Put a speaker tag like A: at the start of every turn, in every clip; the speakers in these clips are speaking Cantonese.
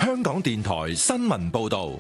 A: 香港電台新聞報道。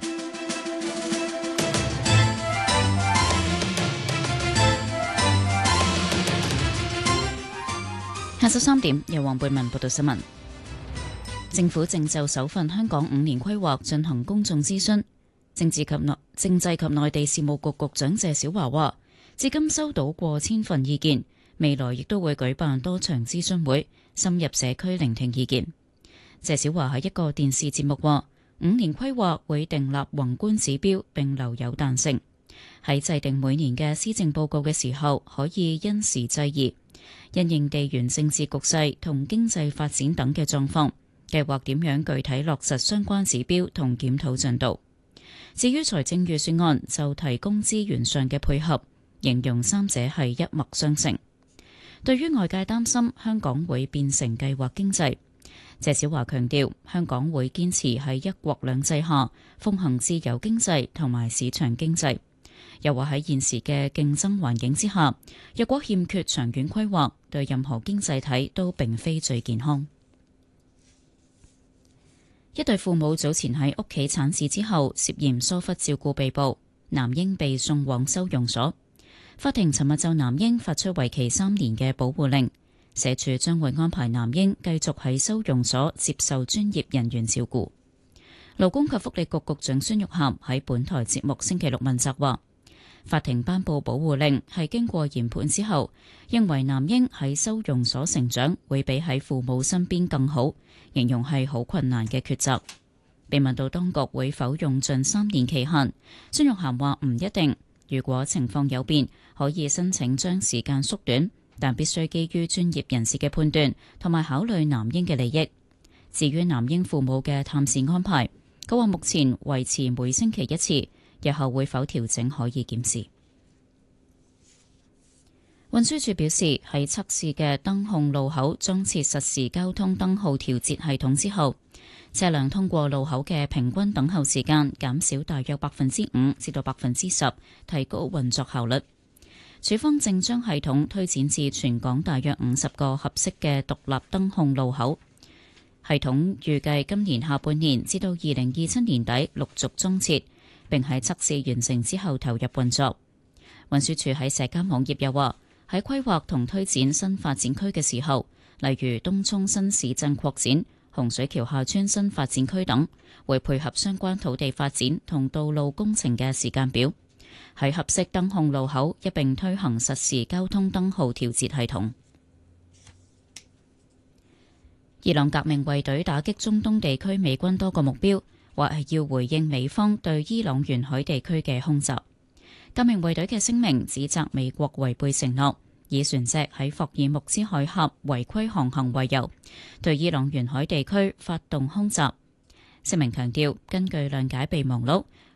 B: 下晝3點，由黃貝文報道新聞。政府正就首份香港5年規劃進行公眾諮詢。政制及內地事務局局長謝小華話，至今收到過千份意見，未來亦都會舉辦多場諮詢會，深入社區聆聽意見。謝小華喺一個電視節目話，5年規劃會訂立宏觀指標並留有彈性，喺制定每年嘅施政報告嘅時候可以因時制宜，因應地緣政治局勢同經濟發展等嘅狀況，計劃點樣具體落實相關指標同檢討進度。至於財政預算案就提供資源上嘅配合，形容三者係一脈相承。對於外界擔心香港會變成計劃經濟，謝小華強調香港會堅持喺一國兩制下奉行自由經濟同埋市場經濟。又話喺現時嘅競爭環境之下，若果欠缺長遠規劃，對任何經濟體都並非最健康。一對父母早前喺屋企產子之後涉嫌疏忽照顧被捕，男嬰被送往收容所。法庭尋日就男嬰發出為期3年嘅保護令，社署將會安排男嬰繼續喺收容所接受專業人員照顧。勞工及福利局局長孫玉菡喺本台節目星期六問責話，法庭頒布保護令係經過研判之後，認為男嬰喺收容所成長會比喺父母身邊更好，形容係好困難嘅抉擇。被問到當局會否用盡3年期限，孫玉菡話唔一定，如果情況有變，可以申請將時間縮短，但必須基於專業人士嘅判斷同埋考慮男嬰嘅利益。至於男嬰父母嘅探視安排，佢話目前維持每星期1次，日後會否調整可以檢視。運輸署表示，喺測試嘅燈控路口裝設實時交通燈號調節系統之後，車輛通過路口嘅平均等候時間減少大約5%至到10%，提高運作效率。署方正將系統推展至全港大約50個合適嘅獨立燈控路口。系統預計今年下半年至到2027年底陸續裝設，並喺測試完成之後投入運作。運輸署喺社交網頁又話，喺規劃同推展新發展區嘅時候，例如東涌新市鎮擴展、洪水橋廈村新發展區等，會配合相關土地發展同道路工程嘅時間表，喺合適燈控路口一併推行實時交通燈號調節系統。伊朗革命衛隊打擊中東地區美軍多個目標，話係要回應美方對伊朗沿海地區嘅空襲。革命衛隊嘅聲明指責美國違背承諾，以船隻喺霍爾木茲海峽違規航行為由，對伊朗沿海地區發動空襲。聲明強調，根據諒解備忘錄，